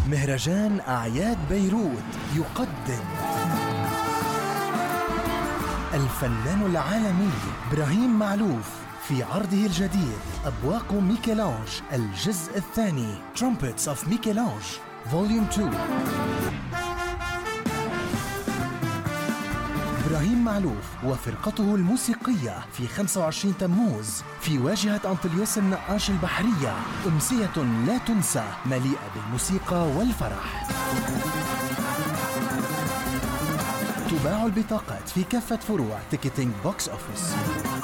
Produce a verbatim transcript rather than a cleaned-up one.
مهرجان أعياد بيروت يقدم الفنان العالمي إبراهيم معلوف في عرضه الجديد أبواق ميكелانج الجزء الثاني Trumpets of ميكелانج Volume two. إبراهيم معلوف وفرقته الموسيقية في خمسة وعشرين تموز في واجهة أنطليوس النقاش البحرية، أمسية لا تنسى مليئة بالموسيقى والفرح. تباع البطاقات في كافة فروع تيكتينج بوكس أوفيس.